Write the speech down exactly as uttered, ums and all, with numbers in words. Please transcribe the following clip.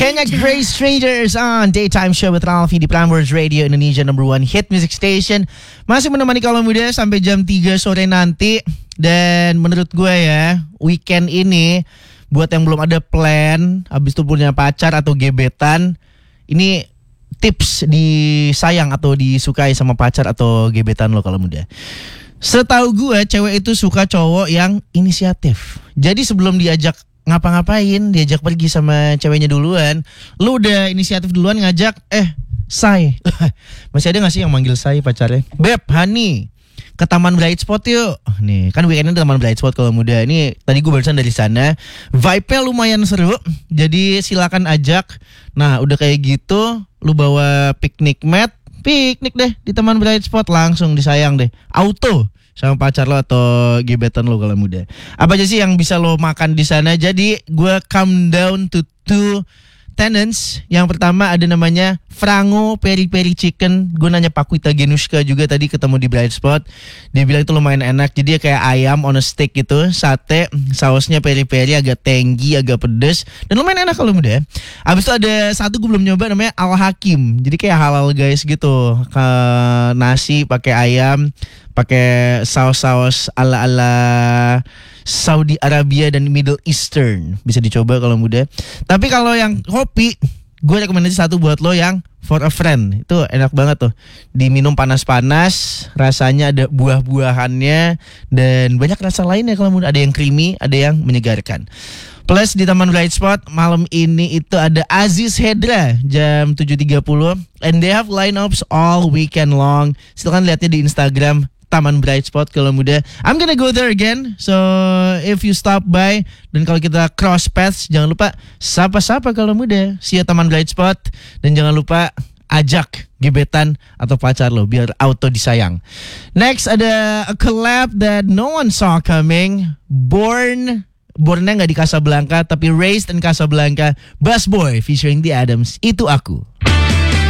Kenya Grey Strangers on Daytime Show with Ralphie di Prambors Radio Indonesia number one hit music station. Masih menemani kalau muda sampai jam tiga sore nanti. Dan menurut gue ya, weekend ini buat yang belum ada plan, habis itu punya pacar atau gebetan, ini tips disayang atau disukai sama pacar atau gebetan lo kalau muda. Setahu gue cewek itu suka cowok yang inisiatif. Jadi sebelum diajak ngapa-ngapain, diajak pergi sama ceweknya duluan, lu udah inisiatif duluan ngajak, eh say. Masih ada gak sih yang manggil say pacarnya? Beb, honey, ke Taman Bright Spot yuk. Nih kan weekendnya Taman Bright Spot kalau muda. Ini tadi gue barusan dari sana, vibe-nya lumayan seru. Jadi silakan ajak. Nah udah kayak gitu, lu bawa picnic mat, piknik deh di Taman Bright Spot, langsung disayang deh, auto sama pacar lo atau gebetan lo kalau muda. Apa aja sih yang bisa lo makan di sana? Jadi gue come down to two tenants. Yang pertama ada namanya Frango Peri Peri Chicken. Gue nanya Pakwita Genushka juga tadi ketemu di Bright Spot. Dia bilang itu lumayan enak. Jadi dia kayak ayam on a stick gitu, sate, sausnya peri peri agak tanggy, agak pedes, dan lumayan enak kalau muda. Abis itu ada satu gue belum nyoba namanya Al Hakim. Jadi kayak halal guys gitu. Ke nasi pakai ayam, pakai saus-saus ala-ala Saudi Arabia dan Middle Eastern. Bisa dicoba kalau muda. Tapi kalau yang kopi, gue rekomendasi satu buat lo yang For a Friend. Itu enak banget tuh, diminum panas-panas, rasanya ada buah-buahannya dan banyak rasa lainnya kalau muda. Ada yang creamy, ada yang menyegarkan. Plus di Taman Bright Spot malam ini itu ada Aziz Hedra jam tujuh tiga puluh. And they have lineups all weekend long. Silakan lihatnya di Instagram Taman Bright Spot kalau muda. I'm gonna go there again. So if you stop by, dan kalau kita cross paths, jangan lupa sapa-sapa kalau muda. See you Taman Bright Spot. Dan jangan lupa ajak gebetan atau pacar lo biar auto disayang. Next ada a collab that no one saw coming. Born Bornnya nggak di Casablanca tapi raised in Casablanca. Busboy featuring The Adams. Itu aku.